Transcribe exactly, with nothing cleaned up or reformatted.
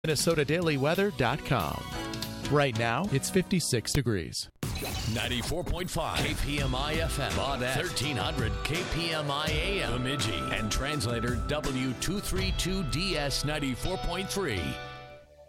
Minnesota Daily Weather dot com. Right now, it's fifty-six degrees. ninety-four point five K P M I F M, Baudette, thirteen hundred K P M I A M, Bemidji, and translator W two thirty-two D S ninety-four point three.